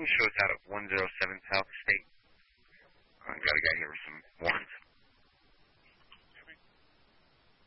shows out at 107 South State. I got a guy here with some more